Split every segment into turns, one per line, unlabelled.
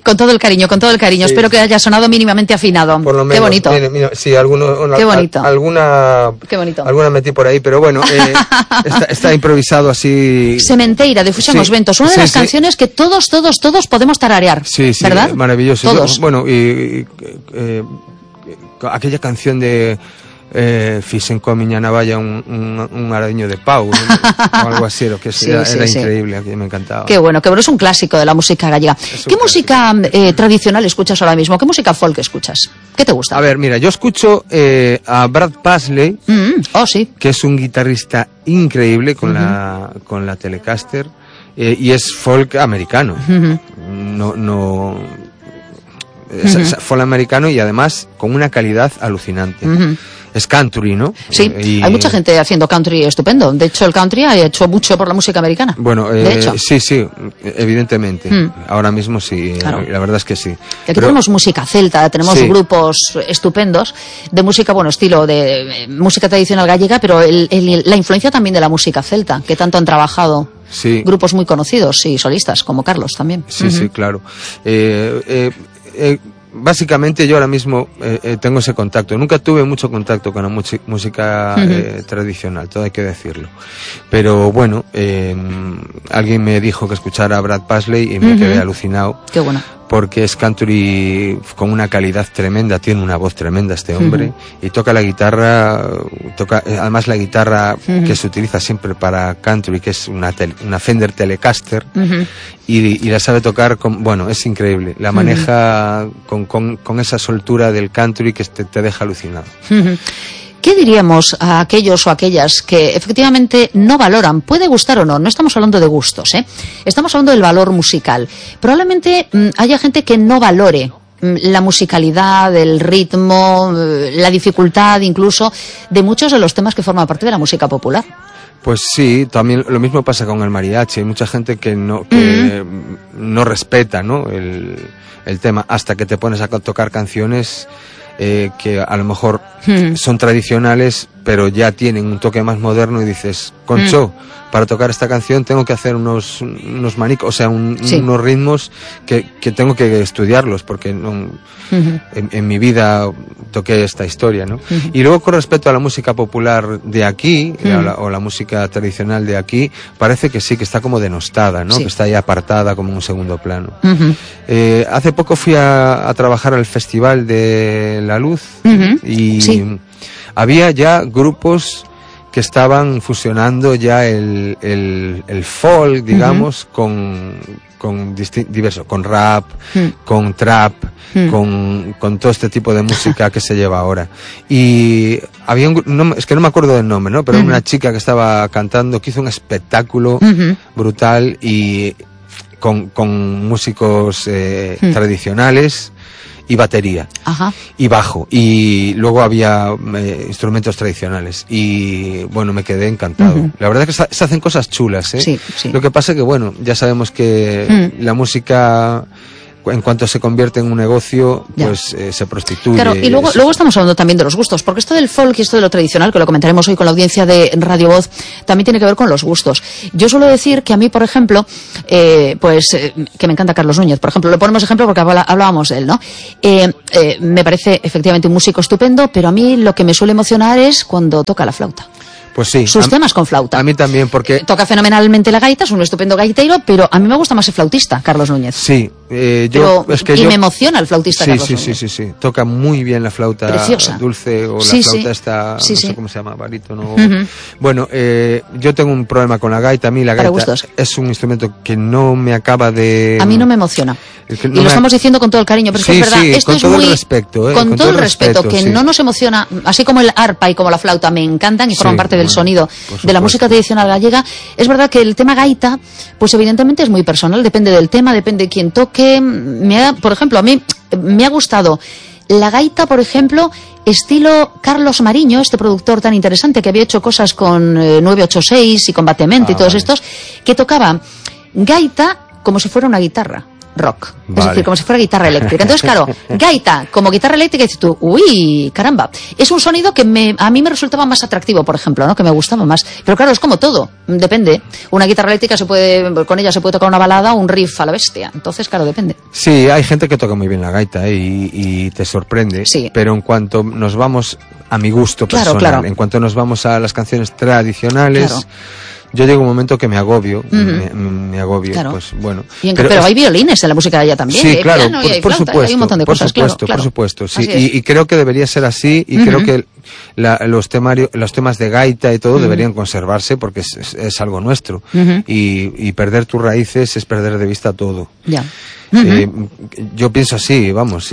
Con todo el cariño, con todo el cariño. Sí. Espero que haya sonado mínimamente afinado.
Por lo menos.
Qué bonito.
Sí,
qué bonito.
Qué bonito. Alguna metí por ahí, pero bueno, está improvisado así.
Sementeira, de Fusión Ventos, una de las canciones que todos podemos tararear.
Sí,
¿verdad?
Maravilloso.
Todos.
Bueno, aquella canción de Fixen coa miña navalla un aradiño de pau, o algo así, que era increíble, me encantaba.
Qué bueno, es un clásico de la música gallega. ¿Qué música tradicional escuchas ahora mismo? ¿Qué música folk escuchas? ¿Qué te gusta?
A ver, mira, yo escucho a Brad Paisley,
sí,
que es un guitarrista increíble con la Telecaster, y es folk americano. Es folk americano y además con una calidad alucinante. Es country, ¿no?
Sí, hay mucha gente haciendo country estupendo. De hecho, el country ha hecho mucho por la música americana.
Bueno,
de hecho.
Sí, evidentemente. Ahora mismo sí, claro. La verdad es que sí.
Y aquí tenemos música celta, tenemos grupos estupendos de música, estilo de música tradicional gallega, pero la influencia también de la música celta, que tanto han trabajado.
Sí.
Grupos muy conocidos y solistas, como Carlos también.
Sí, sí, claro. Básicamente yo ahora mismo tengo ese contacto. Nunca tuve mucho contacto con la música tradicional, todo hay que decirlo. Pero bueno, alguien me dijo que escuchara a Brad Paisley y me quedé alucinado.
Qué bueno.
Porque es country con una calidad tremenda, tiene una voz tremenda este hombre, y toca la guitarra, además la guitarra que se utiliza siempre para country, que es una Fender Telecaster, y la sabe tocar, es increíble, la maneja con esa soltura del country que te deja alucinado.
¿Qué diríamos a aquellos o aquellas que efectivamente no valoran? Puede gustar o no, no estamos hablando de gustos, estamos hablando del valor musical. Probablemente haya gente que no valore la musicalidad, el ritmo, la dificultad incluso de muchos de los temas que forman parte de la música popular.
Pues sí, también lo mismo pasa con el mariachi. Hay mucha gente que no respeta, ¿no? el tema hasta que te pones a tocar canciones que a lo mejor son tradicionales, pero ya tienen un toque más moderno y dices, Concho, para tocar esta canción tengo que hacer unos manicos, o sea, unos ritmos que tengo que estudiarlos, porque en mi vida toqué esta historia, ¿no? Y luego con respecto a la música popular de aquí, o la música tradicional de aquí, parece que sí, que está como denostada, ¿no? Que está ahí apartada como en un segundo plano. Hace poco fui a trabajar al Festival de la Luz y había ya grupos que estaban fusionando ya el folk, digamos, con rap, con trap, con todo este tipo de música que se lleva ahora. Y había es que no me acuerdo del nombre, ¿no? Pero una chica que estaba cantando, que hizo un espectáculo brutal y con músicos tradicionales y batería y bajo, y luego había instrumentos tradicionales, y bueno, me quedé encantado. La verdad es que se hacen cosas chulas,
Sí.
Lo que pasa es que ya sabemos que la música, en cuanto se convierte en un negocio, pues se prostituye.
Claro, y luego estamos hablando también de los gustos, porque esto del folk y esto de lo tradicional, que lo comentaremos hoy con la audiencia de Radio Voz, también tiene que ver con los gustos. Yo suelo decir que a mí, por ejemplo, que me encanta Carlos Núñez, por ejemplo, le ponemos ejemplo porque hablábamos de él, ¿no? Me parece efectivamente un músico estupendo, pero a mí lo que me suele emocionar es cuando toca la flauta.
Pues sí.
Sus temas con flauta.
A mí también, porque
toca fenomenalmente la gaita, es un estupendo gaitero, pero a mí me gusta más el flautista, Carlos Núñez.
Sí. Me
emociona el flautista, Carlos Núñez.
Sí. Toca muy bien la flauta.
Preciosa.
Dulce, o la flauta esta, no sé cómo se llama, barítono. Bueno, yo tengo un problema con la gaita. A mí la gaita es un instrumento que no me acaba de...
A mí no me emociona. Y lo estamos diciendo con todo el cariño, pero es que es verdad, esto
con
es
todo
muy...
el respeto,
con todo el respeto, que no nos emociona, así como el arpa y como la flauta me encantan y forman parte del sonido de la música tradicional gallega. Es verdad que el tema gaita, pues evidentemente es muy personal, depende del tema, depende de quién toque. Por ejemplo, a mí me ha gustado la gaita, por ejemplo, estilo Carlos Mariño, este productor tan interesante que había hecho cosas con 986 y con Batemente y todos estos, que tocaba gaita como si fuera una guitarra. rock. Vale. Es decir, como si fuera guitarra eléctrica. Entonces, claro, gaita como guitarra eléctrica, dices tú, uy, caramba. Es un sonido que a mí me resultaba más atractivo, por ejemplo, ¿no? Que me gustaba más. Pero claro, es como todo, depende. Una guitarra eléctrica con ella se puede tocar una balada, un riff a la bestia. Entonces, claro, depende.
Sí, hay gente que toca muy bien la gaita y te sorprende. Sí. Pero en cuanto nos vamos, a mi gusto personal, en cuanto nos vamos a las canciones tradicionales... Claro. Yo llego un momento que me agobio, me agobio, claro. Pues bueno.
Pero hay violines en la música de ella también.
Sí, claro,
por
supuesto.
Hay un montón de cosas,
claro. Por supuesto, sí. Y creo que debería ser así, y creo que los temas de gaita y todo deberían conservarse porque es algo nuestro. Y perder tus raíces es perder de vista todo.
Ya.
Yo pienso así, vamos.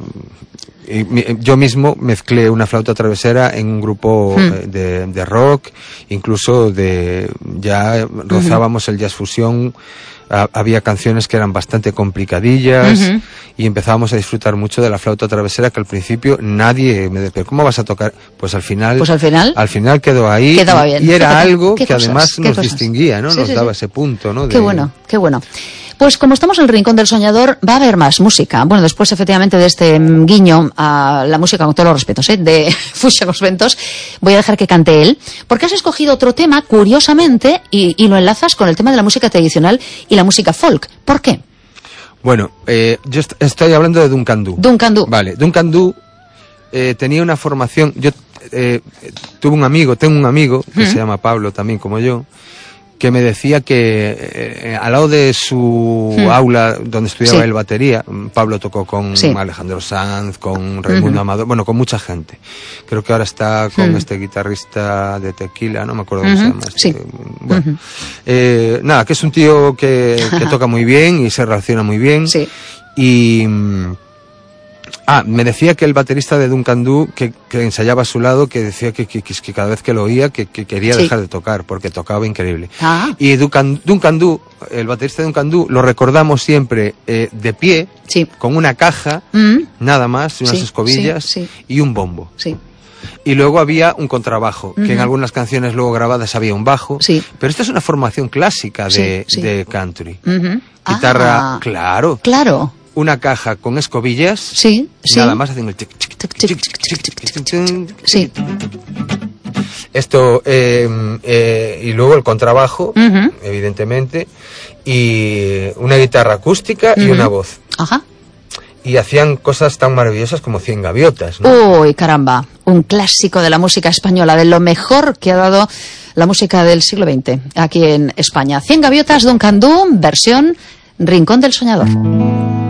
Yo mismo mezclé una flauta travesera en un grupo de rock, incluso ya rozábamos el jazz fusión. Había canciones que eran bastante complicadillas y empezábamos a disfrutar mucho de la flauta travesera, que al principio nadie me decía, ¿cómo vas a tocar? Pues al final quedó ahí.
Quedaba bien.
Y era algo que además nos distinguía, ¿no? Nos daba ese punto, ¿no?
Qué bueno. Pues como estamos en el Rincón del Soñador, va a haber más música. Bueno, después efectivamente de este guiño a la música, con todos los respetos, de Fuxia Cos Ventos, voy a dejar que cante él, porque has escogido otro tema, curiosamente, y lo enlazas con el tema de la música tradicional y la música folk. ¿Por qué?
Bueno, yo estoy hablando de Duncan Du.
Duncan Du.
Vale, Duncan Du tenía una formación... Yo tengo un amigo que se llama Pablo, también como yo, que me decía que al lado de su aula donde estudiaba él batería, Pablo tocó con Alejandro Sanz, con Raimundo Amador, bueno, con mucha gente. Creo que ahora está con este guitarrista de Tequila, no me acuerdo cómo se llama. Bueno, nada, que es un tío que toca muy bien y se relaciona muy bien. Sí. Y... me decía que el baterista de Duncan Du, que ensayaba a su lado, que decía que cada vez que lo oía, que quería dejar de tocar, porque tocaba increíble. Y Duncan Du, el baterista de Duncan Du, lo recordamos siempre de pie, con una caja, nada más, unas escobillas y un bombo. Sí. Y luego había un contrabajo, que en algunas canciones luego grabadas había un bajo. Sí. Pero esta es una formación clásica de country. Guitarra, claro. Una caja con escobillas, nada más haciendo el tic, tic, tic, tic, tic, tic, tic. Esto, y luego el contrabajo, evidentemente, y una guitarra acústica y una voz. Ajá. Y hacían cosas tan maravillosas como 100 gaviotas, ¿no?
Uy, caramba, un clásico de la música española, de lo mejor que ha dado la música del siglo XX aquí en España. 100 gaviotas, Duncan Du, versión Rincón del Soñador.